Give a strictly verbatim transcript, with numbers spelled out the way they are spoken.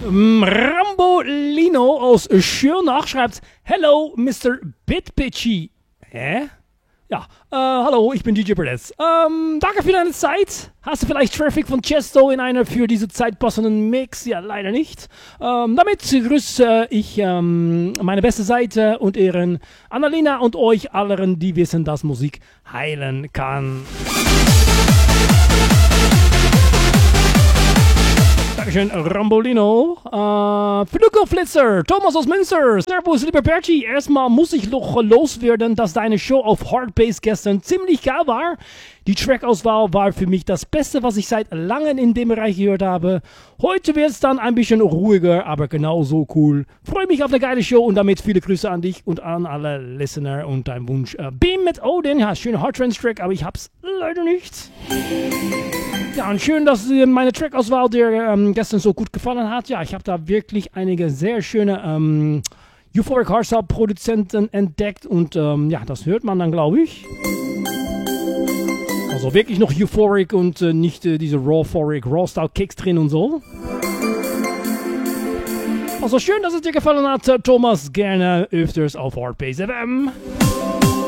Rambolino aus Schirnach schreibt: Hello, Mister Bitpitchy. Hä? Ja, äh, hallo, ich bin D J Berletz. Ähm, danke für deine Zeit. Hast du vielleicht Traffic von Chesto in einer für diese Zeit passenden Mix? Ja, leider nicht. Ähm, damit grüße ich ähm, meine beste Seite und Ehren Annalena und euch allen, die wissen, dass Musik heilen kann. Dankeschön, Rambolino. Äh, Fluko Flitzer, Thomas aus Münster. Servus, lieber Bertie. Erstmal muss ich noch loswerden, dass deine Show auf Hardbass gestern ziemlich geil war. Die Trackauswahl war für mich das Beste, was ich seit langem in dem Bereich gehört habe. Heute wird es dann ein bisschen ruhiger, aber genauso cool. Freue mich auf eine geile Show und damit viele Grüße an dich und an alle Listener und dein Wunsch. Äh, Beam mit Odin, ja, schöner Hardtrance-Track, aber ich hab's leider nicht. Ja, und schön, dass äh, meine Trackauswahl dir ähm, gestern so gut gefallen hat. Ja, ich habe da wirklich einige sehr schöne ähm, Euphoric Hardstyle-Produzenten entdeckt und ähm, ja, das hört man dann, glaube ich. Also wirklich noch Euphoric und äh, nicht äh, diese Rawphoric, Raw-Style-Kicks drin und so. Also schön, dass es dir gefallen hat, Thomas. Gerne öfters auf Hardbass F M.